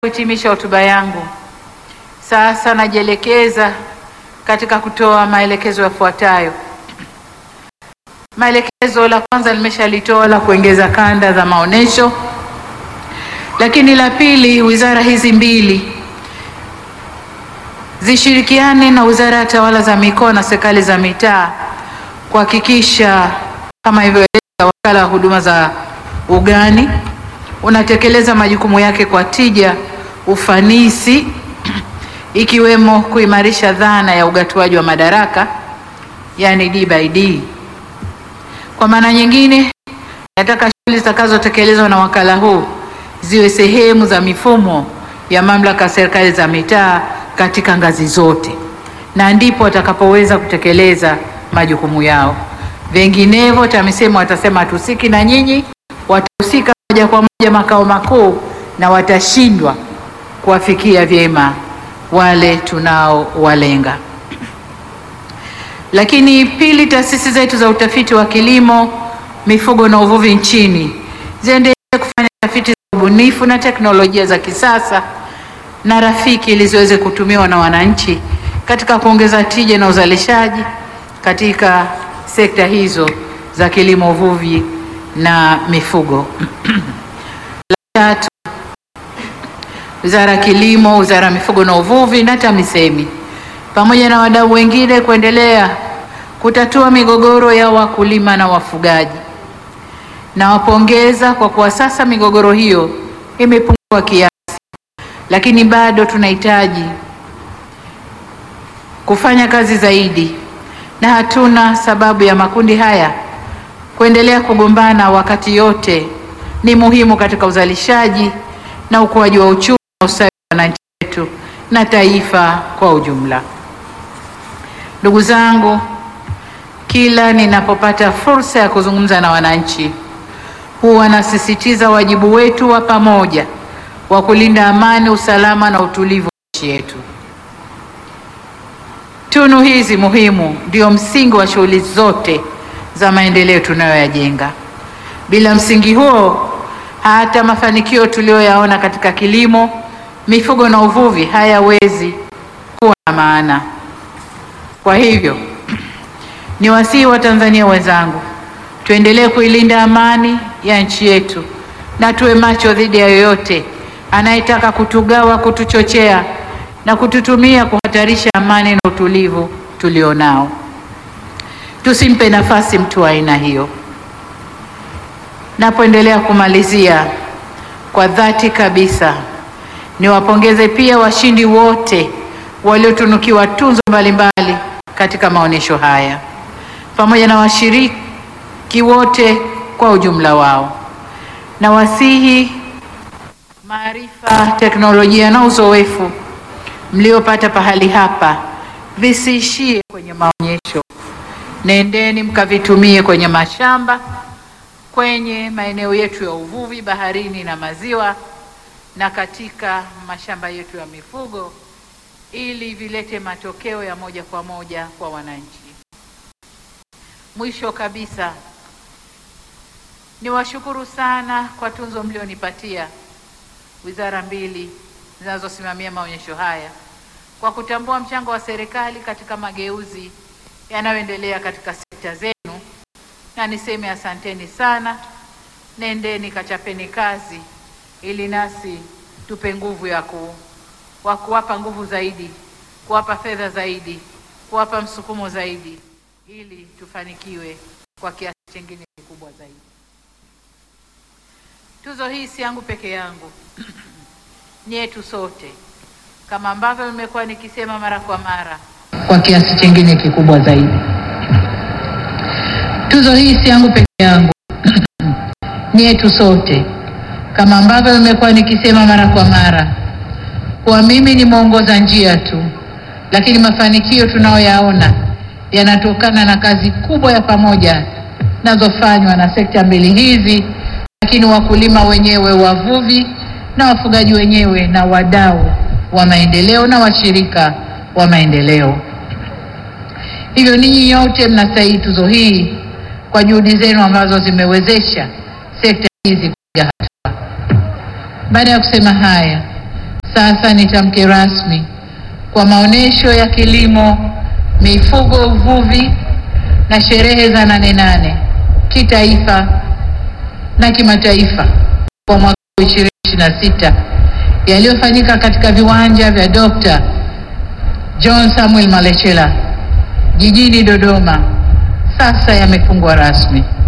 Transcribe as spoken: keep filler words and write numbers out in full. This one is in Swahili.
Kuhitimisha hotuba yangu, sasa najielekeza katika kutoa maelekezo yafuatayo. Maelekezo la kwanza nimeshalitoa la kuongeza kanda za maonesho, lakini la pili, wizara hizi mbili zishirikiane na Wizara ya Tawala za Mikoa na Serikali za Mitaa kuhakikisha kama hivyo Wakala wa Huduma za Ugani unatekeleza majukumu yake kwa tija, ufanisi, ikiwemo kuimarisha dhana ya ugatuaji wa madaraka, yani D by D. Kwa maana nyingine, nataka shughuli zitakazotekelezwa na wakala huu ziwe sehemu za mifumo ya mamlaka serikali za mitaa katika ngazi zote, na ndipo watakapoweza kutekeleza majukumu yao. Vinginevyo TAMISEMI watasema hatusiki na nyinyi, watahusika moja kwa moja makao makuu na watashindwa kuwafikia vyema wale tunao walenga. Lakini pili, taasisi zetu za utafiti wa kilimo, mifugo na uvuvi nchini ziendelee kufanya tafiti za ubunifu na teknolojia za kisasa na rafiki ili ziweze kutumiwa na wananchi katika kuongeza tija na uzalishaji katika sekta hizo za kilimo, uvuvi na mifugo. La tatu, Wizara ya Kilimo, Wizara ya Mifugo na Uvuvi na TAMISEMI pamoja na wadau wengine kuendelea kutatua migogoro ya wakulima na wafugaji. Nawapongeza kwa kuwa sasa migogoro hiyo imepungua kiasi, lakini bado tunahitaji kufanya kazi zaidi, na hatuna sababu ya makundi haya kuendelea kugombana wakati yote ni muhimu katika uzalishaji na ukuaji wa uchumi na ustawi wa wananchi wetu na taifa kwa ujumla. Ndugu zangu, kila ninapopata fursa ya kuzungumza na wananchi, huwa nasisitiza wajibu wetu wa pamoja wa kulinda amani, usalama na utulivu wa nchi yetu. Tunu hizi muhimu ndio msingi wa shughuli zote za maendeleo tunayoyajenga. Bila msingi huo, hata mafanikio tuliyoyaona katika kilimo, mifugo na uvuvi hayawezi kuwa na maana. Kwa hivyo, niwasihi wa Tanzania wenzangu, tuendelee kuilinda amani ya nchi yetu na tuwe macho dhidi ya yoyote anayetaka kutugawa, kutuchochea na kututumia kuhatarisha amani na utulivu tulionao. Tusimpe nafasi mtu wa aina hiyo. Napoendelea kumalizia, kwa dhati kabisa niwapongeze pia washindi wote waliotunukiwa tunzo mbalimbali katika maonesho haya pamoja na washiriki wote kwa ujumla wao. Na wasihi, maarifa, teknolojia na uzoefu mliopata pahali hapa visiishie kwenye maonyesho. Nendeni mkavitumie kwenye mashamba, kwenye maeneo yetu ya uvuvi baharini na maziwa, na katika mashamba yetu ya mifugo, ili vilete matokeo ya moja kwa moja kwa wananchi. Mwisho kabisa, niwashukuru sana kwa tunzo mlionipatia wizara mbili zinazosimamia maonyesho haya, kwa kutambua mchango wa serikali katika mageuzi yanayoendelea katika sekta zenu, na niseme asanteni sana. Nendeni kachapeni kazi ili nasi tupe nguvu ya ku, wa kuwapa nguvu zaidi, kuwapa fedha zaidi, kuwapa msukumo zaidi, ili tufanikiwe kwa kiasi kingine kikubwa zaidi. Tuzo hii si yangu peke yangu, ni yetu sote, kama ambavyo nimekuwa nikisema mara kwa mara, kwa kiasi kingine kikubwa zaidi. Tuzo hii si yangu peke yangu, ni yetu sote, kama ambavyo nimekuwa nikisema mara kwa mara, kwa mimi ni mwongoza njia tu, lakini mafanikio tunayoyaona yanatokana na kazi kubwa ya pamoja zinazofanywa na sekta mbili hizi, lakini wakulima wenyewe, wavuvi na wafugaji wenyewe, na wadau wa maendeleo na washirika wa maendeleo. Hivyo ninyi nyote mnastahili tuzo hii kwa juhudi zenu ambazo zimewezesha sekta hizi kuja hatua. Baada ya kusema haya, Sasa nitamke rasmi kwa maonesho ya kilimo, mifugo, uvuvi na sherehe za nane nane kitaifa na kimataifa kwa mwaka ishirini ishirini na sita yaliyofanyika katika viwanja vya Doctor John Samuel Malechela jijini Dodoma sasa yamefungwa rasmi.